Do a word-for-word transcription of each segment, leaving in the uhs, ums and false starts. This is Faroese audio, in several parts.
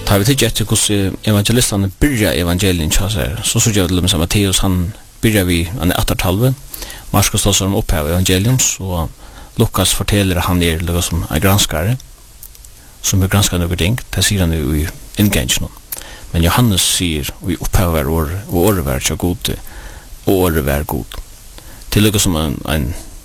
tar vi til etter hvordan evangelistene byrja evangelien til seg, så så gjør det med Matteus, han byrja vi, han er attertalve, Marskos tar som opphav evangelium, så Lukas forteller at han er noe som er granskare, som er granskare noe ting, det sier han jo i inngengen. Men Johannes sier, og i opphav er året, og året var ikke god, og året var god. Til noe som en, en,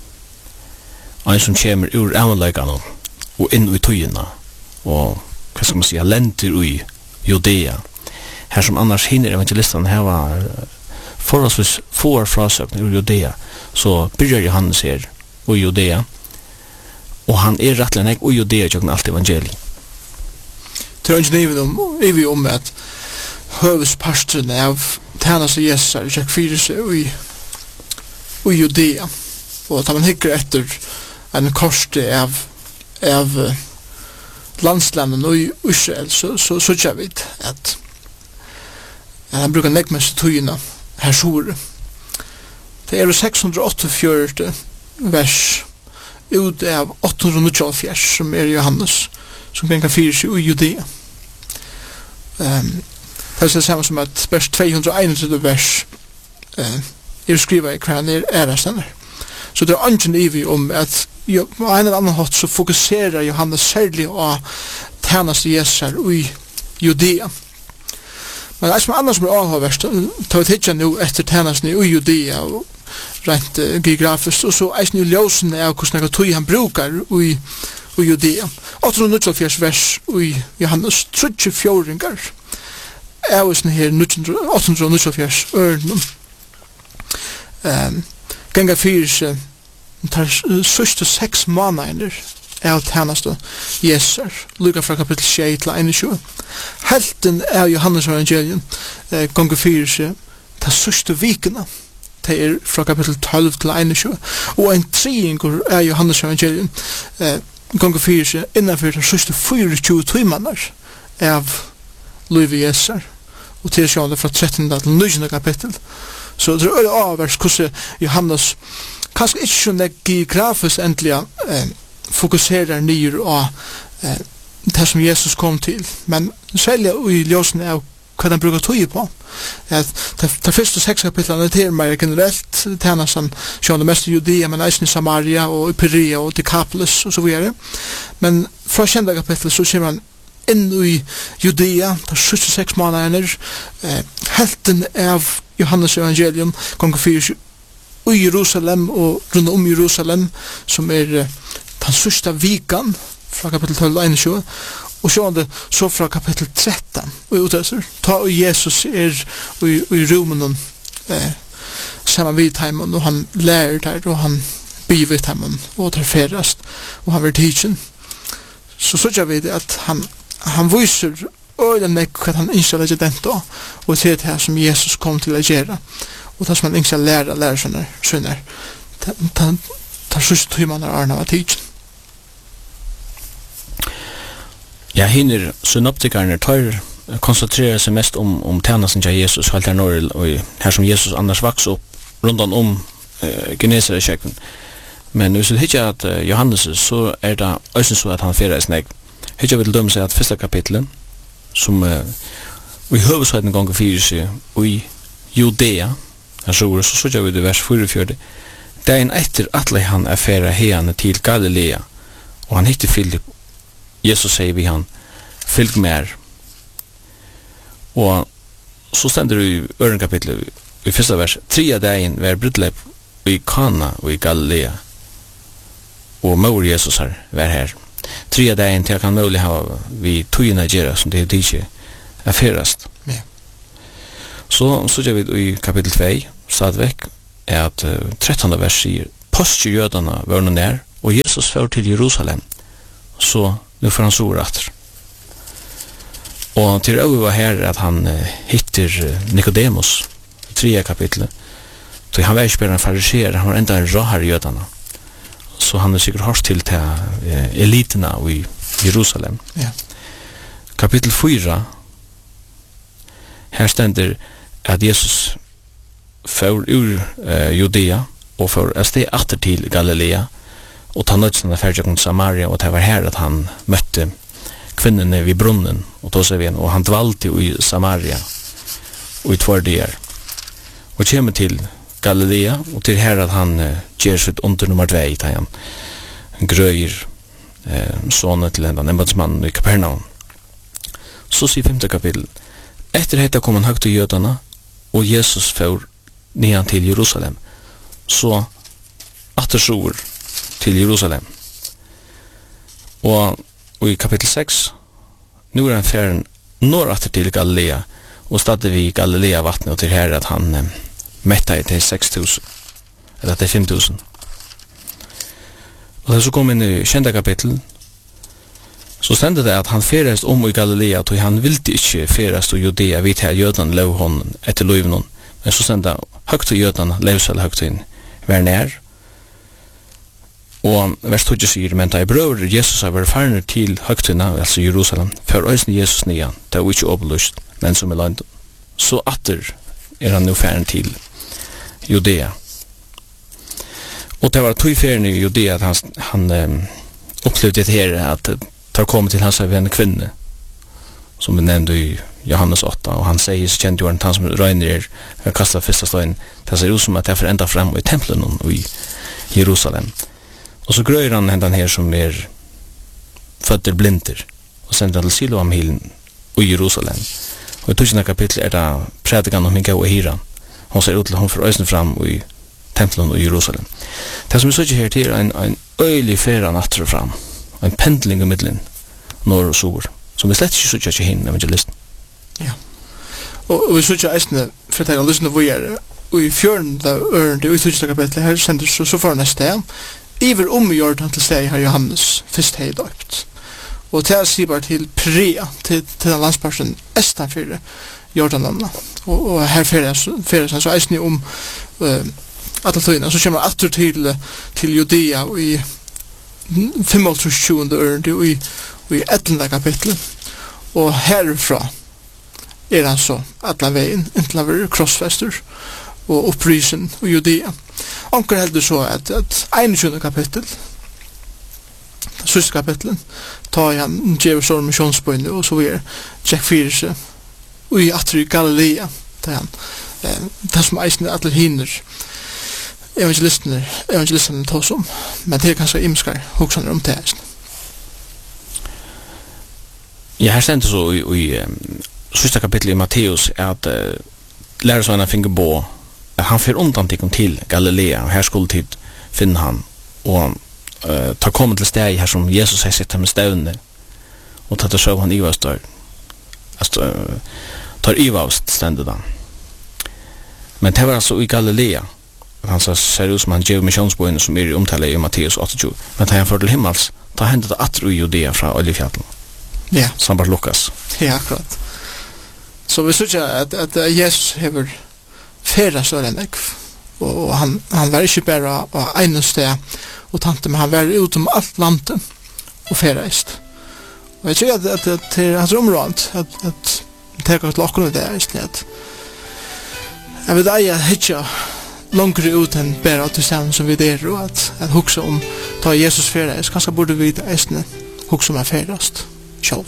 en som kommer ur evanleggene, og inn i tøyene, og hva skal man si, lenter i Judea. Her som annars hinner evangelistene her var forholdsvis få frasøkner ur Judea, så byrjar Johannes her i Judea, og han er rettelig nek i Judea tjokken alt evangeliet. Det er ikke nivet om, nivet om at høvesparten av tjenas og Jesus er tjekk fyrir seg i, i Judea, og at man hikker etter en korste av, av landslandet og i Israel, så, så, så tjekk vi at, at han brukar nekmest tøyina her sore. Det er seks hundre og åttiofjørt vers ut av åtte hundre og nittiofjørs som er Johannes, som kan fyrir seg i Judea. Um, det er det samme som at vers to hundre og einogtretti vers uh, er skriva i hver han er ærestender. Så det er angen ivi om at jo, på en eller annen hatt så fokuserer Johannes særlig av tjeneste Jesus i Judea. Men det er som annars som er avhåverst, tar vi tidsja nå etter tjenestene i Judea og rent uh, geografisk, og så er det jo ljøsene av hvordan jeg tog han brukar i, i Judea. åtte hundre og nittiofjørs vers i Johannes, trutje fjordingar av sånne her åtte hundre og nittiofjørs ørnen. Um, Genga fyrir seg tar sørste seks måneder av tjeneste Jesus, lukka fra kapittel tjei til einogtjúgu. Helten av Johannes evangelium eh, ganger fyrir seg tar sørste vikene, det er fra kapittel tolv til einogtjúgu, og en triingur av Johannes evangelium eh, ganger fyrir seg innanfor tar sørste tjuefire timannar av livet Jesus, og til sjående fra trettende til nittiende kapittel. Så det er avvers hvordan Johannes kanskje ikke så nek geografisk endelig eh, fokuserer nyr av eh, det som Jesus kom til, men særlig i ljøsene av hva han bruker tog på. At det, det første seks kapitlene er mer generelt tjenesten, sjående mest i Judea, men eisen i Samaria og i Perea og Decapolis og så videre. Men fra kjente kapitlet så kommer han inn i Judea, det første seks måneder, eh, helten av Johannes evangelium, ganger fyrir i Jerusalem og rundt om Jerusalem, som er uh, den sørste vikan fra kapittel tolv og einogtjúgu, og sjående så fra kapittel tretton og utøser, ta og Jesus er i, i rumen eh, sammen vid heimen, og han lærer der, og han byr vid heimen, og tar ferast, og han vil tidsen. Så så gjør vi det at han, han viser øyden meg hva han innskjer legger den da, og til det her som Jesus kom til å gjøre, og det som han innskjer lærer, lærer sånne, sånne, tar sørste tøymann av Arne av tidsen. Ja, hinner synoptikerne tar koncentrerar seg mest om, om tjenesten til Jesus, helt her når, og her som Jesus annars vaks opp rundt om uh, Genesaret-kjekken. Men hvis du hittar at uh, Johannes, så er det også så at han fyrer i snegg. Hittar vi til dømme seg at første kapitlet, som uh, i høvesøyden ganger fyrir seg i Judea, her så så så vi det vers fyrtiofyra. Dagen etter atle han er færa heane til Galilea, og han hittir Filip. Jesus sier vi han, fylg mer. Og så stender det i øren kapitlet, i første vers, tria dagen var brudleip i Kana og i Galilea, og mor Jesus her var her. Tria dagen til kan mulig ha vi tøyina gjerra som det er ikke er ferast. Ja. Så så gjør vi i kapittel två stadigvæk er at uh, trettonde vers sier påske jødene var noe nær, og Jesus fører til Jerusalem, så nu får han sår etter. Og til å var her at han uh, hittir uh, Nicodemus i tredje kapitlet, så han var ikke bare en fariser, han var enda en råhær i jødene, så han er sikkert hørt til til uh, elitene i Jerusalem. Ja. Kapittel fyra, her stender at Jesus for ur uh, Judea og for a steg atter til Galilea og ta nødsene ferdig til Samaria, og det var her at han møtte kvinnen vid brunnen och då ser vi en och han dvalde i Samaria och i två dagar och kommer till Galilea och till här att han uh, ger sitt under nummer två i han gröjer uh, sonen till en ämbetsman i Kapernaum. Så sier femte kapitel: efter detta kom han högt till jödarna och Jesus för nian till Jerusalem. Så attersor till Jerusalem. Och, och i kapitel sex nu är han färden norr atter till Galilea och stadde vi Galilea vattnet och till här att han eh, mättade till sex tusen eller till fem tusen. Och så kom in i kända kapitel så stände det att han färdades om i Galilea och han ville inte färdast i Judea vid här jödan lev honom efter löven. Men så stände högt till jödan levsal högt in vär när. Og vers tjugo sier, men da brøver Jesus har vært farner til høgtuna, altså Jerusalem, for øyne Jesus nian, det er ikke overlyst, men som er landet. Så atter er han nå farner til Judea. Og det var tog farner i Judea at han, han um, opplevde det her, at det kom til hans venn kvinne, som vi nevnte i Johannes åtta, og han sier, så kjente jo han som røyner er kastet første støyen, det ser ut som at det er enda frem i tempelen i Jerusalem. Og så grøyer han hendan her som er fötter blinder og sender til Siloam-hilen i Jerusalem. Og i tusen kapittel er det predikan om Hinga og Hiran. Hun ser ut til hun får øyne fram i tempelen i Jerusalem. Det som vi søker her til er en, en øylig færa natter fram. En pendling i middelen norr og sur. Som vi slett ikke søker til henne, evangelisten. Ja. Og, og vi søker eisne, for at jeg har lyst til å være, og i fjørn da ørende, og i tusen kapittel her sender så, så får han neste iver om i Jordan til steg har Johannes fyrst hei døpt. Og til jeg sier bare til Perea, til, til den landsparsen Estanfyre, Jordanlandet. Og, og her feres han så eisnig om uh, alle tøyene. Så kommer han atter til, til Judea og i femogtjugende ørende og i, og i ellende kapitlet. Og herfra er han så alle veien, inntil han var krossfester og opprisen og Judea. Anker heldur så at, at einogtjugende kapittel, siste kapitlen, tar han djever sår missionsbøyne, og så er Jack Fyrse, og i atri Galilea, tar han, eh, det som eisner alle hiner, evangelistene, evangelistene tås om, men det er kanskje imskar hoksaner om det eisner. Ja, her stendte så i, i um, siste kapittel i Matteus at uh, lærersvannet finner på han fer undan til til Galilea og her skulle tid finne han og uh, tar kommet til steg her som Jesus har sett med stevne og tatt og sjøv han ivast der altså uh, tar ivast stendet han men det var altså i Galilea han ser ut som han gjev missionsboene som er i omtale i Matteus åttiotjue men tar han for til himmels ta hendet det atro i Judea fra Oljefjallen ja som bare Lukas ja akkurat så vi synes at, at Jesus hever færa så er en og han, han var ikke bare av ene sted og tante, men han var ut om alt landet og færeist. Og jeg tror at, at, at det er hans områd at, at det er til åkken det er at jeg vet ei at hitja langere ut enn bare til stedet som vi der og at, at hukse om ta Jesus færeist, kanskje burde vi eisne hukse om han færeist selv.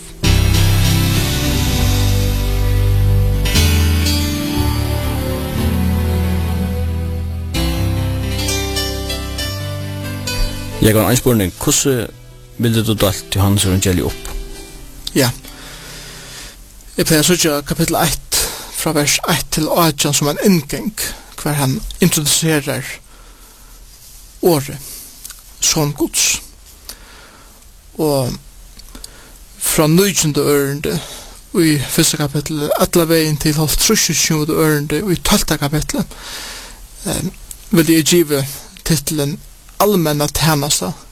Jeg har en spørning, hvordan vil du dalt til hans evangeliet opp? Ja. Jeg pleier så ikke kapittel ett, fra vers ett til åtte, som en inngang, hver han introduserer året, sånn gods. Og fra nøytjende ørende, og i første kapittel, alle veien til halvtrusjende ørende, og i tolvte kapittel, eh, vil jeg give titelen allmänna tjänster